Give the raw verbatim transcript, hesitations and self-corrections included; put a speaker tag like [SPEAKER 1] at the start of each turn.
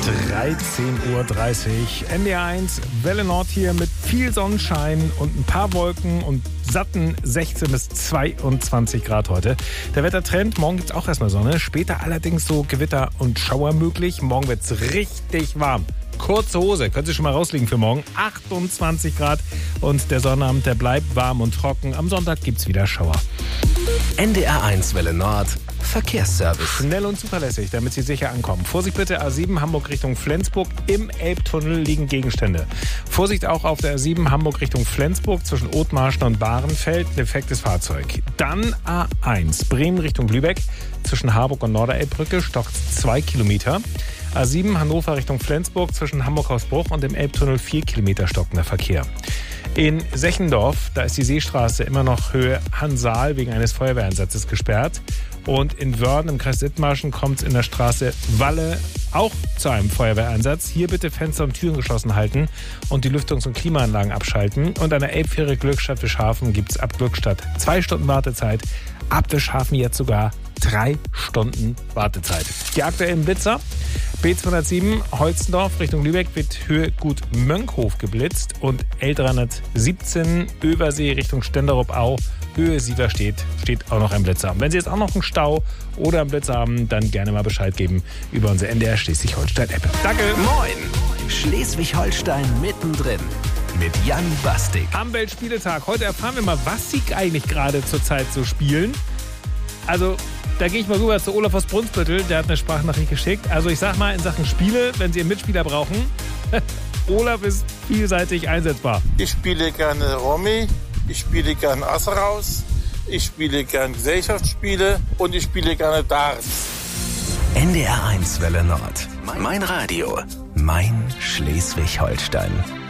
[SPEAKER 1] dreizehn Uhr dreißig. N D R eins, Welle Nord hier mit viel Sonnenschein und ein paar Wolken und satten sechzehn bis zweiundzwanzig Grad heute. Der Wettertrend, morgen gibt es auch erstmal Sonne, später allerdings so Gewitter und Schauer möglich. Morgen wird es richtig warm. Kurze Hose, können Sie schon mal rauslegen für morgen. achtundzwanzig Grad und der Sonnabend, der bleibt warm und trocken. Am Sonntag gibt es wieder Schauer.
[SPEAKER 2] N D R eins Welle Nord Verkehrsservice.
[SPEAKER 1] Schnell und zuverlässig, damit Sie sicher ankommen. Vorsicht bitte, A sieben Hamburg Richtung Flensburg. Im Elbtunnel liegen Gegenstände. Vorsicht auch auf der A sieben Hamburg Richtung Flensburg zwischen Othmarschen und Bahrenfeld. Defektes Fahrzeug. Dann A eins Bremen Richtung Lübeck. Zwischen Harburg und Norderelbbrücke stockt zwei Kilometer. A sieben Hannover Richtung Flensburg zwischen Hamburg-Hausbruch und dem Elbtunnel vier Kilometer stockender Verkehr. In Sechendorf, da ist die Seestraße immer noch Höhe Hansaal wegen eines Feuerwehreinsatzes gesperrt. Und in Wörden im Kreis Dithmarschen kommt es in der Straße Walle auch zu einem Feuerwehreinsatz. Hier bitte Fenster und Türen geschlossen halten und die Lüftungs- und Klimaanlagen abschalten. Und an der Elbfähre Glückstadt Wischhafen gibt es ab Glückstadt zwei Stunden Wartezeit. Ab Wischhafen jetzt sogar drei Stunden Wartezeit. Die aktuellen Blitzer. B zweihundertsieben Holzendorf Richtung Lübeck wird Höhe Gut Mönkhof geblitzt und L dreihundertsiebzehn Översee Richtung Stenderup-Au Höhe Sieverstedt steht auch noch ein Blitzer. Wenn Sie jetzt auch noch einen Stau oder einen Blitzer haben, dann gerne mal Bescheid geben über unsere N D R Schleswig-Holstein-App. Danke.
[SPEAKER 2] Moin! Schleswig-Holstein mittendrin mit Jan Bastik.
[SPEAKER 1] Am Weltspieletag. Heute erfahren wir mal, was Sie eigentlich gerade zurzeit so spielen. Also, da gehe ich mal rüber zu Olaf aus Brunsbüttel. Der hat eine Sprachnachricht geschickt. Also, ich sag mal, in Sachen Spiele, wenn Sie einen Mitspieler brauchen, Olaf ist vielseitig einsetzbar.
[SPEAKER 3] Ich spiele gerne Romy. Ich spiele gerne Asseraus, ich spiele gerne Gesellschaftsspiele und ich spiele gerne Darts.
[SPEAKER 2] N D R eins Welle Nord. Mein Radio. Mein Schleswig-Holstein.